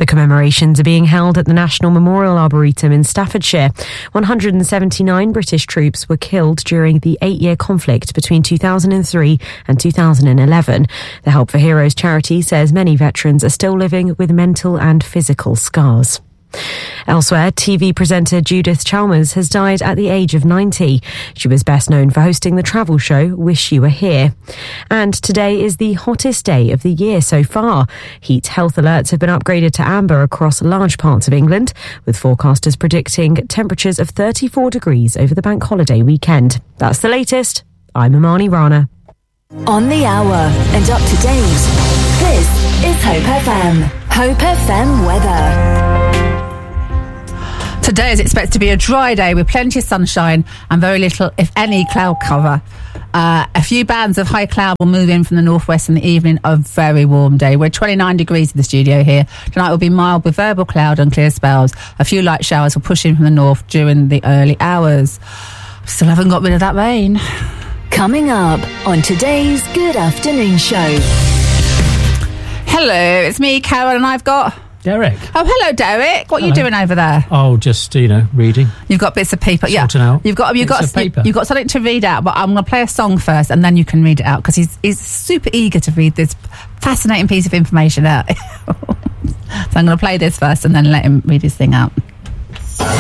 The commemorations are being held at the National Memorial Arboretum in Staffordshire. 179 British troops were killed during the 8-year conflict between 2003 and 2011. The Help for Heroes charity says many veterans are still living with mental and physical scars. Elsewhere, TV presenter Judith Chalmers has died at the age of 90. She was best known for hosting the travel show Wish You Were Here. And today is the hottest day of the year so far. Heat health alerts have been upgraded to amber across large parts of England, with forecasters predicting temperatures of 34 degrees over the bank holiday weekend. That's the latest. I'm Amani Rana. On the hour and up to date, this is Hope FM. Hope FM weather. Today is expected to be a dry day with plenty of sunshine and very little, if any, cloud cover. A few bands of high cloud will move in from the northwest in the evening. A very warm day. We're 29 degrees in the studio here. Tonight will be mild with variable cloud and clear spells. A few light showers will push in from the north during the early hours. Still haven't got rid of that rain. Coming up on today's Good Afternoon Show. Hello, it's me, Carol, and I've got... Derek. Oh, hello, Derek. What are you doing over there? Oh, just, reading. You've got bits of paper. Sorting out. You've got paper. You've got something to read out, but I'm going to play a song first and then you can read it out because he's super eager to read this fascinating piece of information out. So I'm going to play this first and then let him read his thing out.